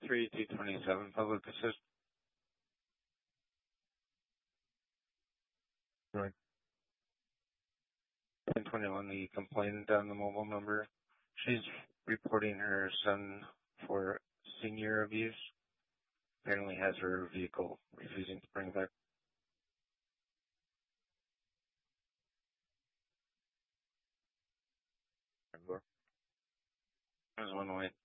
3227 public assist. Right. 1021, the complainant on the mobile number. She's reporting her son for senior abuse. Apparently has her vehicle refusing to bring back. There's one way.